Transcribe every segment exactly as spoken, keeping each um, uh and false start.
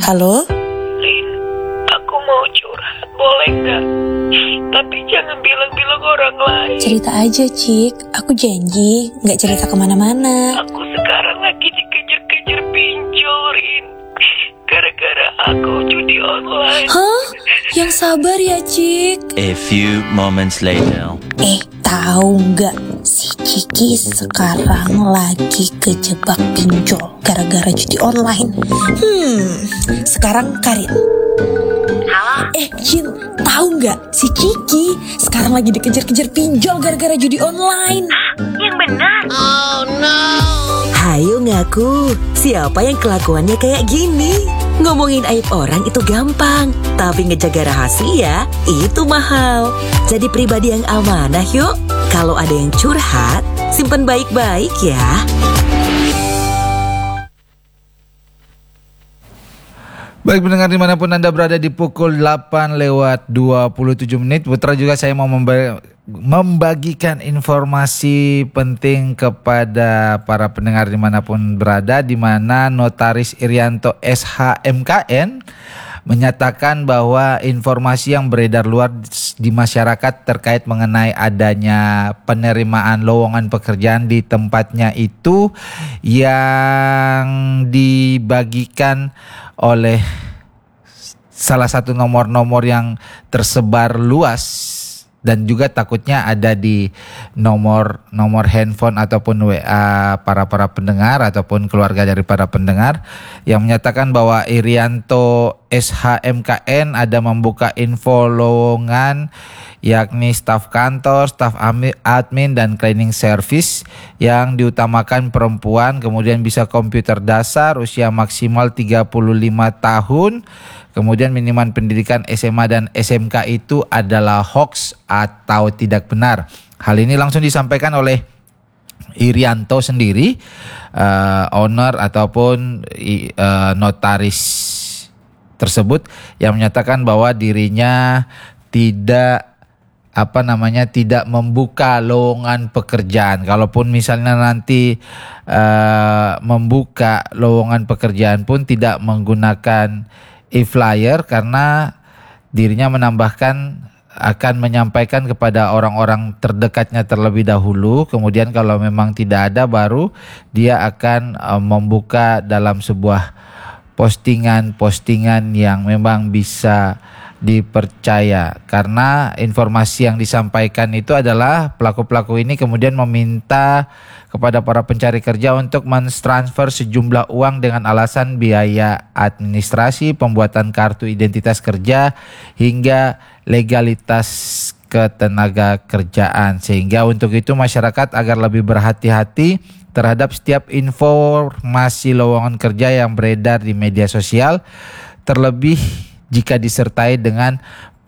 Halo? Lin, aku mau curhat, boleh nggak? Tapi jangan bilang-bilang orang lain. Cerita aja, Cik. Aku janji gak cerita kemana-mana. Aku sekarang lagi dikejar-kejar pinjol, Rin. Gara-gara aku judi online. Hah? Yang sabar ya, Cik. A few moments later. Eh, tahu nggak si Kiki sekarang lagi kejebak pinjol gara-gara judi online. Hmm, sekarang Karin. Halo? Eh, Jin, tahu nggak si Kiki sekarang lagi dikejar-kejar pinjol gara-gara judi online. Yang benar. Hayo ngaku, siapa yang kelakuannya kayak gini? Ngomongin aib orang itu gampang, tapi ngejaga rahasia itu mahal. Jadi pribadi yang amanah yuk. Kalau ada yang curhat, simpen baik-baik ya. Baik pendengar dimanapun Anda berada, di pukul delapan lewat dua puluh tujuh menit. Putra juga saya mau memba- membagikan informasi penting kepada para pendengar dimanapun berada, di mana Notaris Irianto S H M K N menyatakan bahwa informasi yang beredar luar di masyarakat terkait mengenai adanya penerimaan lowongan pekerjaan di tempatnya itu yang dibagikan oleh salah satu nomor-nomor yang tersebar luas, dan juga takutnya ada di nomor-nomor handphone ataupun W A para-para pendengar ataupun keluarga dari para pendengar, yang menyatakan bahwa Irianto S H M K N ada membuka info lowongan yakni staf kantor, staf admin, dan cleaning service yang diutamakan perempuan, kemudian bisa komputer dasar, usia maksimal tiga puluh lima tahun, kemudian minimal pendidikan S M A dan S M K itu adalah hoax atau tidak benar. Hal ini langsung disampaikan oleh Irianto sendiri, uh, owner ataupun uh, notaris tersebut, yang menyatakan bahwa dirinya tidak apa namanya tidak membuka lowongan pekerjaan. Kalaupun misalnya nanti uh, membuka lowongan pekerjaan pun tidak menggunakan e-flyer, karena dirinya menambahkan akan menyampaikan kepada orang-orang terdekatnya terlebih dahulu, kemudian kalau memang tidak ada baru dia akan uh, membuka dalam sebuah postingan-postingan yang memang bisa dipercaya, karena informasi yang disampaikan itu adalah pelaku-pelaku ini kemudian meminta kepada para pencari kerja untuk mentransfer sejumlah uang dengan alasan biaya administrasi, pembuatan kartu identitas kerja, hingga legalitas ketenaga kerjaan. Sehingga untuk itu masyarakat agar lebih berhati-hati terhadap setiap informasi lowongan kerja yang beredar di media sosial, terlebih jika disertai dengan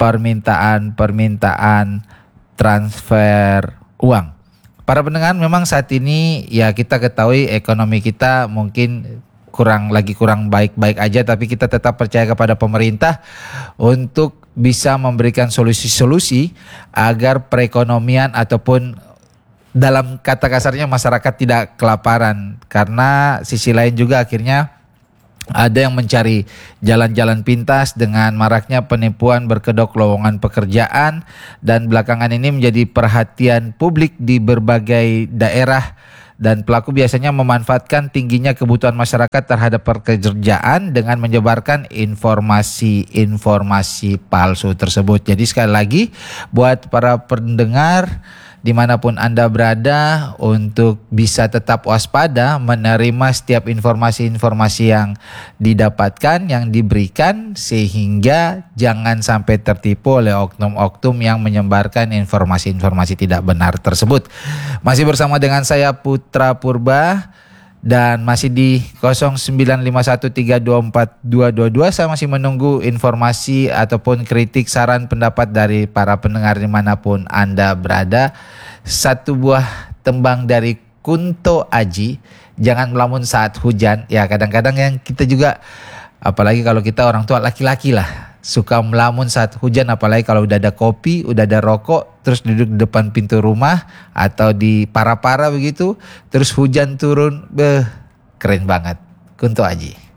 permintaan-permintaan transfer uang. Para pendengar, memang saat ini ya kita ketahui ekonomi kita mungkin kurang lagi kurang baik-baik aja, tapi kita tetap percaya kepada pemerintah untuk bisa memberikan solusi-solusi agar perekonomian ataupun dalam kata kasarnya masyarakat tidak kelaparan, karena sisi lain juga akhirnya ada yang mencari jalan-jalan pintas dengan maraknya penipuan berkedok lowongan pekerjaan, dan belakangan ini menjadi perhatian publik di berbagai daerah, dan pelaku biasanya memanfaatkan tingginya kebutuhan masyarakat terhadap pekerjaan dengan menyebarkan informasi-informasi palsu tersebut. Jadi sekali lagi buat para pendengar dimanapun Anda berada, untuk bisa tetap waspada menerima setiap informasi-informasi yang didapatkan, yang diberikan, sehingga jangan sampai tertipu oleh oknum-oknum yang menyebarkan informasi-informasi tidak benar tersebut. Masih bersama dengan saya Putra Purba, dan masih di nol sembilan lima satu tiga dua empat dua dua dua. Saya masih menunggu informasi ataupun kritik, saran, pendapat dari para pendengar dimanapun Anda berada. Satu buah tembang dari Kunto Aji, jangan melamun saat hujan. Ya, kadang-kadang yang kita juga, apalagi kalau kita orang tua laki-laki lah, suka melamun saat hujan, apalagi kalau udah ada kopi, udah ada rokok, terus duduk di depan pintu rumah atau di para-para begitu, terus hujan turun, beh, keren banget. Kunto Aji.